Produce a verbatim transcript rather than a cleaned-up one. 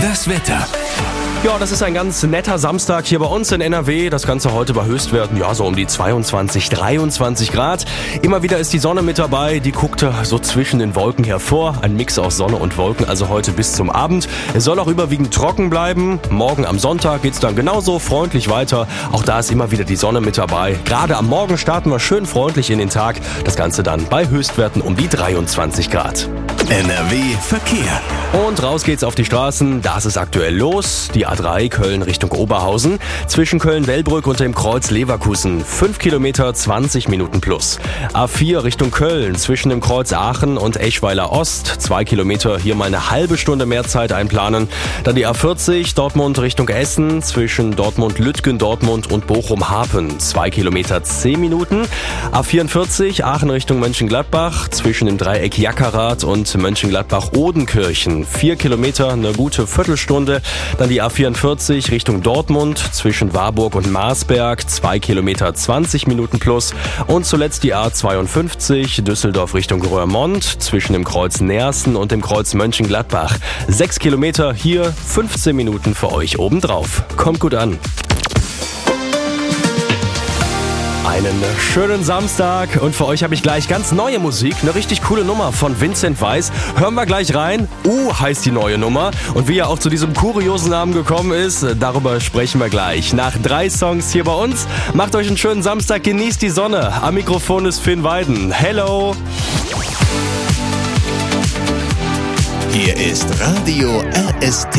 Das Wetter. Ja, das ist ein ganz netter Samstag hier bei uns in N R W. Das Ganze heute bei Höchstwerten, ja, so um die zweiundzwanzig, dreiundzwanzig Grad. Immer wieder ist die Sonne mit dabei, die guckte so zwischen den Wolken hervor. Ein Mix aus Sonne und Wolken, also heute bis zum Abend. Es soll auch überwiegend trocken bleiben. Morgen am Sonntag geht's dann genauso freundlich weiter. Auch da ist immer wieder die Sonne mit dabei. Gerade am Morgen starten wir schön freundlich in den Tag. Das Ganze dann bei Höchstwerten um die dreiundzwanzig Grad. N R W Verkehr. Und raus geht's auf die Straßen. Da ist es aktuell los. Die A drei Köln Richtung Oberhausen. Zwischen Köln-Wellbrück und dem Kreuz Leverkusen. fünf Kilometer, zwanzig Minuten plus. A vier Richtung Köln. Zwischen dem Kreuz Aachen und Eschweiler Ost. zwei Kilometer, hier mal eine halbe Stunde mehr Zeit einplanen. Dann die A vierzig Dortmund Richtung Essen. Zwischen Dortmund-Lütgen, Dortmund und Bochum-Harpen. zwei Kilometer, zehn Minuten. A vierundvierzig Aachen Richtung Mönchengladbach. Zwischen dem Dreieck Jackerath und Mönchengladbach-Odenkirchen. vier Kilometer, eine gute Viertelstunde. Dann die A vierundvierzig Richtung Dortmund zwischen Warburg und Marsberg. zwei Kilometer, zwanzig Minuten plus. Und zuletzt die A zweiundfünfzig Düsseldorf Richtung Roermond zwischen dem Kreuz Neersen und dem Kreuz Mönchengladbach. sechs Kilometer, hier fünfzehn Minuten für euch obendrauf. Kommt gut an. Einen schönen Samstag und für euch habe ich gleich ganz neue Musik, eine richtig coole Nummer von Vincent Weiss. Hören wir gleich rein. U heißt die neue Nummer und wie er auch zu diesem kuriosen Namen gekommen ist, darüber sprechen wir gleich. Nach drei Songs hier bei uns. Macht euch einen schönen Samstag, genießt die Sonne. Am Mikrofon ist Finn Weiden. Hello! Hier ist Radio R S T.